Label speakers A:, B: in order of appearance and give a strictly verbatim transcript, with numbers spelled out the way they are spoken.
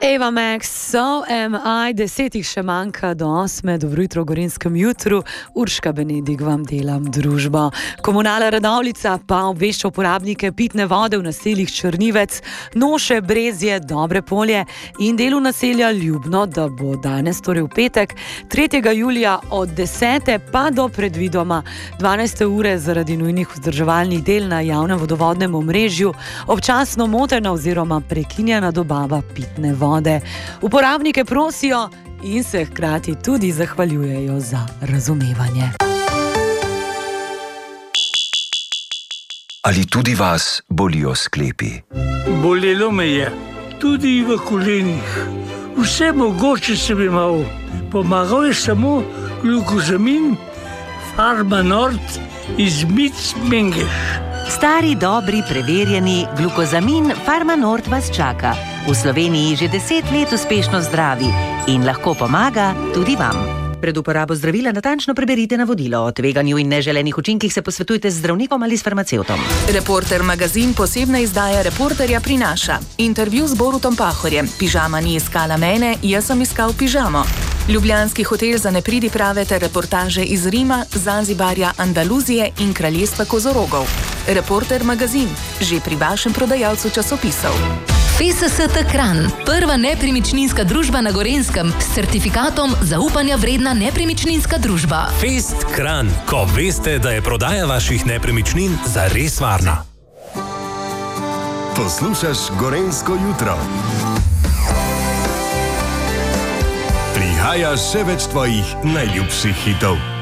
A: Eva Max, so am I, desetih še manjka do osme, dobro jutro v Gorenjskem jutru, Urška Benedik vam delam družbo. Komunala Radovljica pa obvešča uporabnike pitne vode v naseljih Črnivec, Noše, Brezje, Dobre Polje in delu naselja Ljubno, da bo danes, torej v petek, tretjega julija od desete pa do predvidoma dvanajste ure zaradi nujnih vzdrževalnih del na javnem vodovodnem omrežju občasno motena oziroma prekinjena dobava pitne vode. Vode. Uporabnike prosijo in se hkrati tudi zahvaljujejo za razumevanje.
B: Ali tudi vas bolijo sklepi?
C: Bolelo me je, tudi v kolenih. Vse mogoče sem imel. Pomagal je samo glukozamin Farmanort iz Mic-Mengeš.
D: Stari, dobri, preverjeni glukozamin Farmanort vas čaka. V Sloveniji že deset let uspešno zdravi in lahko pomaga tudi vam. Pred uporabo zdravila natančno preberite navodilo. O tveganju in neželenih učinkih se posvetujte z zdravnikom ali s farmacevtom.
E: Reporter magazin posebna izdaja Reporterja prinaša. Intervju z Borutom Pahorjem. Pižama ni iskala mene, jaz sem iskal pižamo. Ljubljanski hotel za nepridiprave ter reportaže iz Rima, Zanzibarja, Andaluzije in kraljestva kozorogov. Reporter magazin, že pri vašem prodajalcu časopisov.
F: F S S T Kranj, prva nepremičninska družba na Gorenjskem s certifikatom zaupanja vredna nepremičninska družba.
G: Fest Kranj, ko veste, da je prodaja vaših nepremičnin zares varna.
H: Poslušaš Gorenjsko jutro. Prihaja še več tvojih najljubših hitov.